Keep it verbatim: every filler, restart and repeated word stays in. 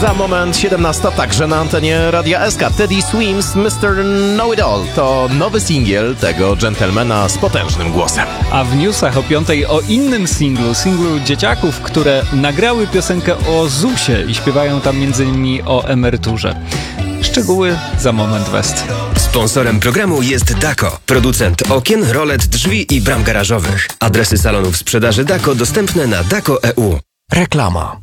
Za moment siedemnasta, także na antenie Radia S K. Teddy Swims, mister Know It All to nowy singiel tego dżentelmena z potężnym głosem. A w newsach o piątej o innym singlu, singlu dzieciaków, które nagrały piosenkę o zusie i śpiewają tam między innymi o emeryturze. Szczegóły za moment West. Sponsorem programu jest Dako, producent okien, rolet, drzwi i bram garażowych. Adresy salonów sprzedaży Dako dostępne na dako kropka e u. Reklama.